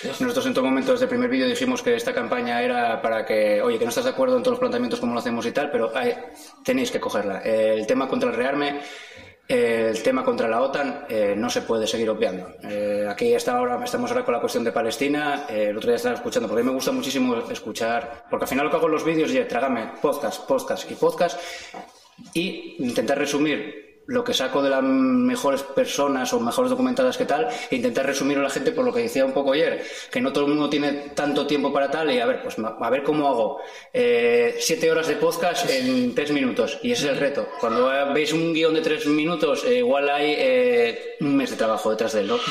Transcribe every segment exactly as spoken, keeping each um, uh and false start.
Nosotros en todo momento, desde el primer vídeo, dijimos que esta campaña era para que, oye, que no estás de acuerdo en todos los planteamientos como lo hacemos y tal, pero hay, tenéis que cogerla. El tema contra el rearme, el tema contra la OTAN, eh, no se puede seguir obviando. Eh, aquí está ahora, estamos ahora con la cuestión de Palestina. Eh, el otro día estaba escuchando, porque a mí me gusta muchísimo escuchar, porque al final lo que hago en los vídeos es trágame podcast, podcast y podcast y intentar resumir lo que saco de las mejores personas o mejores documentadas que tal, e intentar resumirlo a la gente por lo que decía un poco ayer, que no todo el mundo tiene tanto tiempo para tal, y a ver, pues a ver cómo hago eh, siete horas de podcast en tres minutos, y ese es el reto. Cuando veis un guión de tres minutos, eh, igual hay eh, un mes de trabajo detrás de él, ¿no?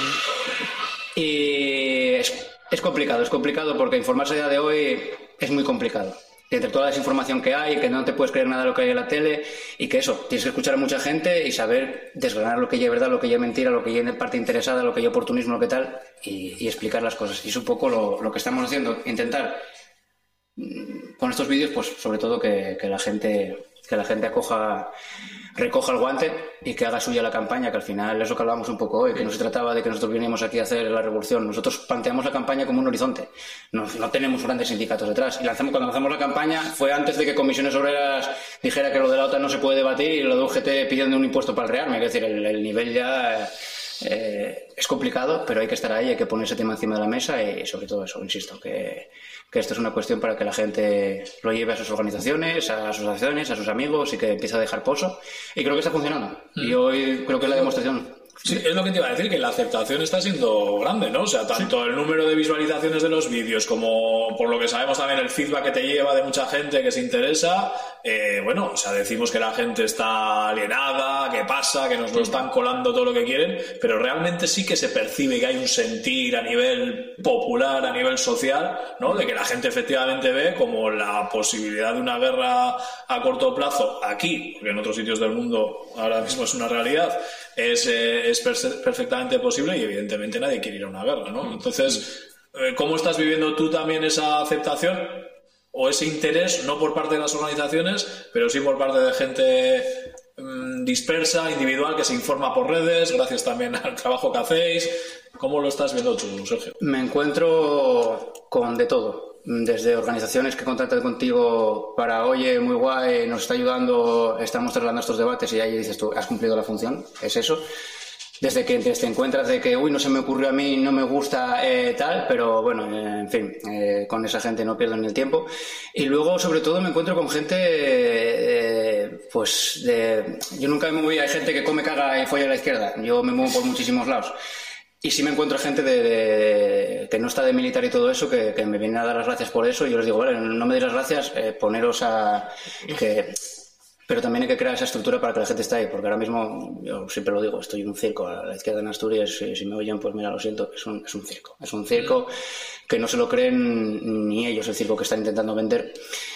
Y es, es complicado, es complicado porque informarse a día de hoy es muy complicado. Entre toda la desinformación que hay, que no te puedes creer nada de lo que hay en la tele, y que eso, tienes que escuchar a mucha gente y saber desgranar lo que ya es verdad, lo que ya es mentira, lo que ya es parte interesada, lo que ya es oportunismo, lo que tal, y, y explicar las cosas. Y es un poco lo, lo que estamos haciendo, intentar con estos vídeos, pues sobre todo que, que la gente que la gente acoja, recoja el guante y que haga suya la campaña, que al final es lo que hablábamos un poco hoy, que no se trataba de que nosotros vinimos aquí a hacer la revolución. Nosotros planteamos la campaña como un horizonte, no, no tenemos grandes sindicatos detrás, y lanzamos, cuando lanzamos la campaña fue antes de que Comisiones Obreras dijera que lo de la OTAN no se puede debatir y lo de U G T pidiendo un impuesto para el rearme. Es decir, el, el nivel ya eh, es complicado, pero hay que estar ahí, hay que poner ese tema encima de la mesa, y sobre todo eso, insisto, que que esto es una cuestión para que la gente lo lleve a sus organizaciones, a sus asociaciones, a sus amigos, y que empiece a dejar pozo. Y creo que está funcionando. Mm. Y hoy creo que es la demostración. Sí, es lo que te iba a decir, que la aceptación está siendo grande, ¿no? O sea, tanto sí. El número de visualizaciones de los vídeos como, por lo que sabemos, también el feedback que te lleva de mucha gente que se interesa. Eh, bueno, o sea, decimos que la gente está alienada, que pasa, que nos lo están colando todo lo que quieren, pero realmente sí que se percibe que hay un sentir a nivel popular, a nivel social, ¿no? De que la gente efectivamente ve como la posibilidad de una guerra a corto plazo aquí, porque en otros sitios del mundo ahora mismo es una realidad, es, eh, es perfectamente posible, y evidentemente nadie quiere ir a una guerra, ¿no? Entonces, ¿cómo estás viviendo tú también esa aceptación o ese interés, no por parte de las organizaciones, pero sí por parte de gente mmm, dispersa, individual, que se informa por redes, gracias también al trabajo que hacéis? ¿Cómo lo estás viendo tú, Sergio? Me encuentro con de todo. Desde organizaciones que contactan contigo para, oye, muy guay, nos está ayudando, estamos trasladando estos debates, y ahí dices tú, has cumplido la función, es eso. Desde que te encuentras de que, uy, no se me ocurrió a mí, no me gusta eh, tal, pero bueno, eh, en fin, eh, con esa gente no pierdo ni el tiempo. Y luego, sobre todo, me encuentro con gente, eh, pues, de... yo nunca me moví, hay gente que come, caga y folla a la izquierda, yo me muevo por muchísimos lados. Y sí me encuentro gente de, de, que no está de militar y todo eso, que, que me vienen a dar las gracias por eso, y yo les digo, vale, no me deis las gracias, eh, poneros a... que pero también hay que crear esa estructura para que la gente esté ahí, porque ahora mismo, yo siempre lo digo, estoy en un circo a la izquierda en Asturias, si, si me oyen, pues mira, lo siento, es un, es un circo, es un circo que no se lo creen ni ellos, el circo que están intentando vender,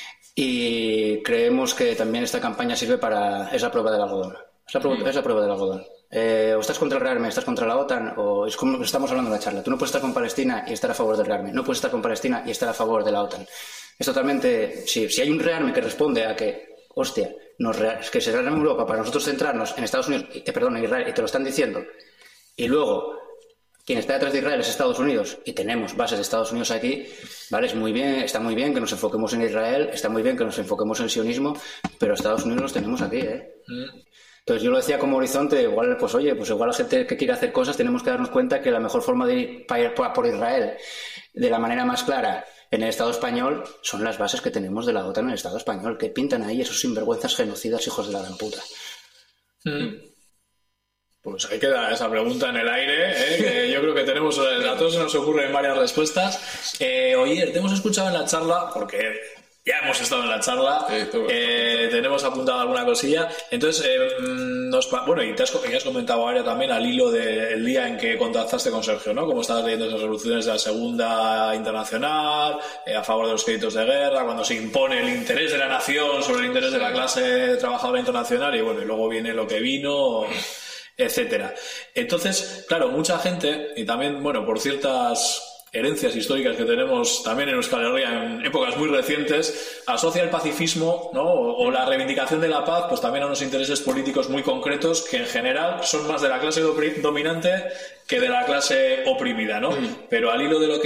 y creemos que también esta campaña sirve para esa prueba del algodón, es la prueba, es la prueba del algodón. Eh, o estás contra el rearme, estás contra la OTAN, o es como estamos hablando en la charla. Tú no puedes estar con Palestina y estar a favor del rearme, no puedes estar con Palestina y estar a favor de la OTAN. Es totalmente, si, si hay un rearme que responde a que, hostia, nos re, que se rearme Europa para nosotros centrarnos en Estados Unidos, eh, perdón, en Israel, y te lo están diciendo, y luego quien está detrás de Israel es Estados Unidos, y tenemos bases de Estados Unidos aquí, vale, es muy bien, está muy bien que nos enfoquemos en Israel, está muy bien que nos enfoquemos en el sionismo, pero Estados Unidos los tenemos aquí, ¿eh? Mm. Entonces yo lo decía como horizonte, igual, pues oye, pues igual la gente que quiere hacer cosas tenemos que darnos cuenta que la mejor forma de ir, para ir por Israel de la manera más clara en el Estado español son las bases que tenemos de la OTAN en el Estado español, que pintan ahí esos sinvergüenzas genocidas hijos de la gran puta. Mm. Pues ahí queda esa pregunta en el aire, ¿eh? Que yo creo que tenemos, a todos se nos ocurren varias respuestas. Eh, oye, te hemos escuchado en la charla, porque ya hemos estado en la charla, sí, eh, tenemos apuntado alguna cosilla, entonces, eh, nos, bueno, y te has, y has comentado ahora también al hilo del día en que contactaste con Sergio, ¿no? Cómo estabas leyendo esas resoluciones de la Segunda Internacional, eh, a favor de los créditos de guerra, cuando se impone el interés de la nación sobre el interés de la clase trabajadora internacional, y bueno, y luego viene lo que vino, etcétera. Entonces, claro, mucha gente, y también, bueno, por ciertas herencias históricas que tenemos también en Euskal Herria en épocas muy recientes, asocia el pacifismo, ¿no? o, o la reivindicación de la paz, pues también a unos intereses políticos muy concretos que en general son más de la clase dominante que de la clase oprimida, ¿no? Mm. Pero al hilo de lo que